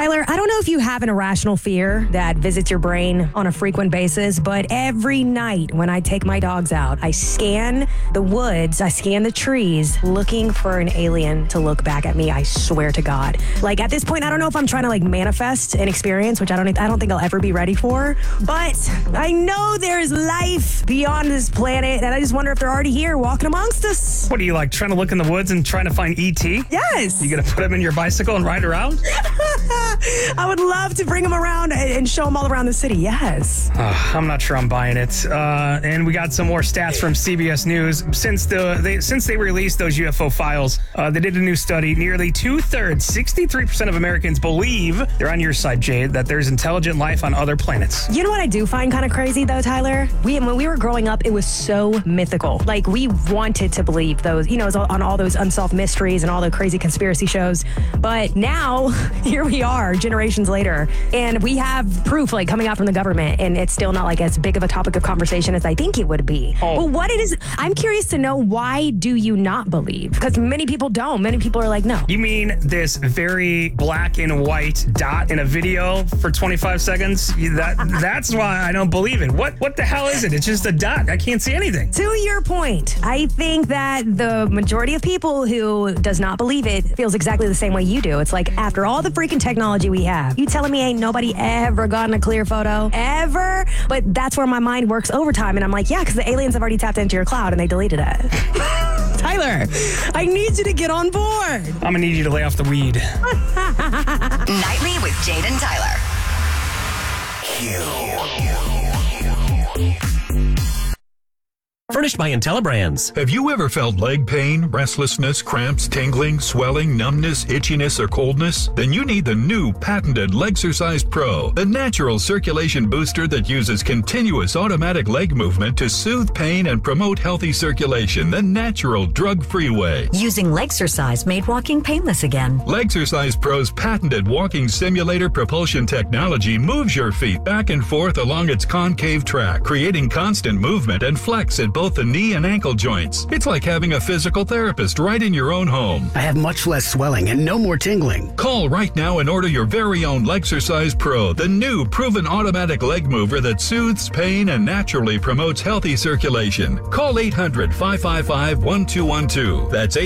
Tyler, I don't know if you have an irrational fear that visits your brain on a frequent basis, but every night when I take my dogs out, I scan the woods, I scan the trees, looking for an alien to look back at me. I swear to God. Like at this point, I don't know if I'm trying to manifest an experience, which I don't think I'll ever be ready for, but I know there's life beyond this planet, and I just wonder if they're already here walking amongst us. What are you trying to look in the woods and trying to find E.T.? Yes. You gonna put him in your bicycle and ride around? I would love to bring them around and show them all around the city. Yes. I'm not sure I'm buying it. And we got some more stats from CBS News. Since they released those UFO files, they did a new study. Nearly 2/3, 63% of Americans believe, they're on your side, Jade, that there's intelligent life on other planets. You know what I do find kind of crazy, though, Tyler? When we were growing up, it was so mythical. Like, we wanted to believe those, on all those unsolved mysteries and all the crazy conspiracy shows. But now, here we are, generations later, and we have proof, coming out from the government, and it's still not, as big of a topic of conversation as I think it would be. Oh. Well, what it is, I'm curious to know, why do you not believe? Because many people don't. Many people are like, no. You mean this very black and white dot in a video for 25 seconds? That's why I don't believe it. What the hell is it? It's just a dot. I can't see anything. To your point, I think that the majority of people who does not believe it feels exactly the same way you do. It's like, after all the freaking technology we have, you telling me ain't nobody ever gotten a clear photo? Ever? But that's where my mind works overtime, and I'm like, yeah, because the aliens have already tapped into your cloud and they deleted it. Tyler, I need you to get on board. I'm gonna need you to lay off the weed. Nightly with Jade and Tyler. Furnished by IntelliBrands. Have you ever felt leg pain, restlessness, cramps, tingling, swelling, numbness, itchiness, or coldness? Then you need the new patented Legsercise Pro, the natural circulation booster that uses continuous automatic leg movement to soothe pain and promote healthy circulation the natural, drug-free way. Using Legsercise made walking painless again. Legsercise Pro's patented walking simulator propulsion technology moves your feet back and forth along its concave track, creating constant movement and flex at both the knee and ankle joints. It's like having a physical therapist right in your own home. I have much less swelling and no more tingling. Call right now and order your very own Legsercise Pro, the new proven automatic leg mover that soothes pain and naturally promotes healthy circulation. Call 800-555-1212. That's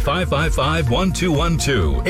800-555-1212.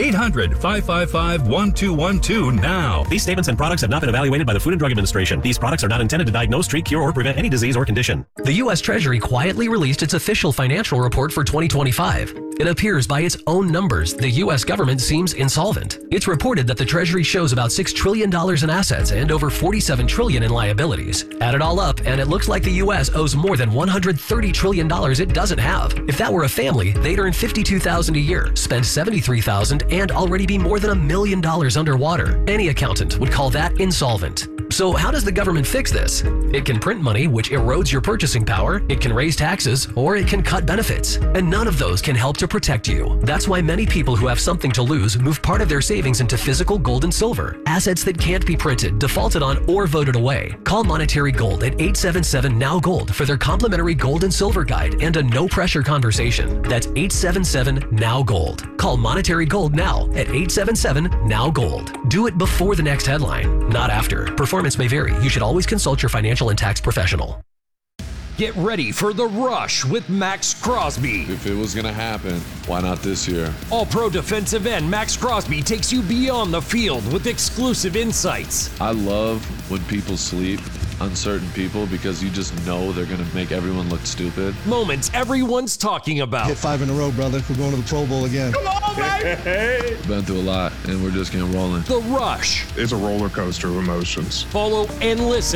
800-555-1212 now. These statements and products have not been evaluated by the Food and Drug Administration. These products are not intended to diagnose, treat, cure, or prevent any disease or condition. The U.S. Treasury quietly released its official financial report for 2025. It appears by its own numbers the U.S. government seems insolvent. It's reported that the Treasury shows about $6 trillion in assets and over $47 trillion in liabilities. Add it all up, and it looks like the U.S. owes more than $130 trillion it doesn't have. If that were a family, they'd earn $52,000 a year, spend $73,000, and already be more than $1 million underwater. Any accountant would call that insolvent. So how does the government fix this? It can print money, which erodes your purchasing power, it can raise taxes, or it can cut benefits. And none of those can help to protect you. That's why many people who have something to lose move part of their savings into physical gold and silver, assets that can't be printed, defaulted on, or voted away. Call Monetary Gold at 877-NOW-GOLD for their complimentary gold and silver guide and a no-pressure conversation. That's 877-NOW-GOLD. Call Monetary Gold now at 877-NOW-GOLD. Do it before the next headline, not after. Performance may vary. You should always consult your financial and tax professional. Get ready for The Rush with Max Crosby. If it was going to happen, why not this year? All-Pro defensive end Max Crosby takes you beyond the field with exclusive insights. I love when people sleep on certain people because you just know they're going to make everyone look stupid. Moments everyone's talking about. Hit 5 in a row, brother. We're going to the Pro Bowl again. Come on, baby! Been through a lot, and we're just getting rolling. The Rush. It's a roller coaster of emotions. Follow and listen